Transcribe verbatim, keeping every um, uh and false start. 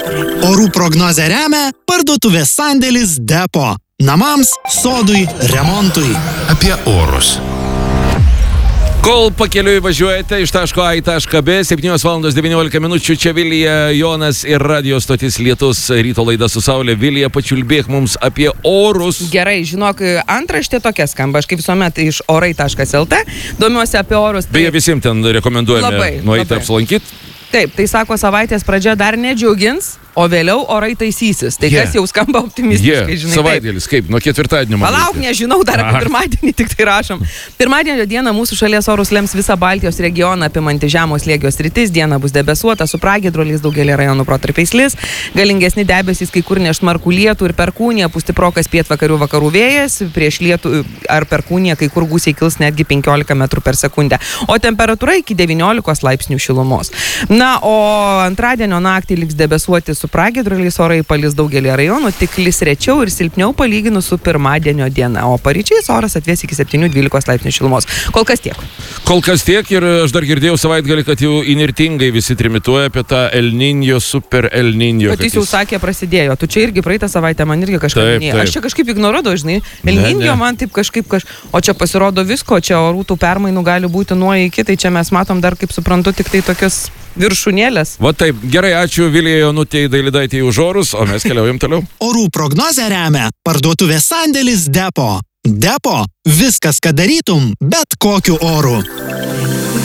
Orų prognozę remia parduotuvės sandėlis Depo. Namams, sodui, remontui. Apie orus. Kol pakeliui važiuojate iš taško A į tašką B, septynios valandos devyniolika minučių, čia Vilija, Jonas ir radio stotis Lietus, ryto laida su Saulė. Vilija, pačiulbėk mums apie orus. Gerai, žinok, antraštė tokia skamba, aš kaip visuomet iš orai taškas el te, domiuosi apie orus. Beje, visiems ten rekomenduojame Labai, nueiti labai. apsilankyti. Taip, tai sako, savaitės pradžia dar nedžiugins, o vėliau orai taisysis. Tai Yeah. kas jau skamba optimistiškai, Yeah, žinai. savaitėlis, kaip, nuo ketvirtadienio. man Palauk, reikia. nežinau, dar apie Aha. pirmadienį tik tai rašom. Pirmadienio dieną mūsų šalies orus lems visą Baltijos regioną apimanti žemo slėgio sritis. Diena bus debesuota, su pragiedruliais daugelį rajonų protarpiais lis. Galingesni debesys kai kur neš smarkų lietų ir perkūniją, pūs stiprokas pietvakarių vakarų vėjas. Prieš lietų ar perkūniją kai kur gūsiai kils netgi penkiolika metrų per sekundę. O temperatūra iki devyniolikos laipsnių šilumos. Na, o antradienio naktį liks debesuoti su pragiedruliais, orai palis daugelį rajonų, tik lis rečiau ir silpniau palyginus su pirmadienio diena. O paryčiais oras atvės iki septynių dvylikos laipsnių šilumos. Kol kas tiek. Kol kas tiek ir aš dar girdėjau savaitgalį, kad jau inirtingai visi trimituoja apie tą El Niño, super El Niño. Bet jis jau sakė, prasidėjo. Tu čia irgi praeitą savaitę man irgi kažką Taip, minėjai. taip. Aš čia kažkaip ignoruodavau, žinai. El Ne, Niño ne. man taip kažkaip kaž... O čia pasirodo visko, čia orų tų permainų gali būti nuo iki, tai čia mes matom dar, kaip suprantu, tik tai tokias viršūnėlės. Va taip, gerai, ačiū Vilijai Jonutei Dailidaitei už orus, o mes keliaujam toliau. Orų prognozę remia parduotuvės sandėlis Depo. Depo. Viskas, ką darytum, bet kokiu oru.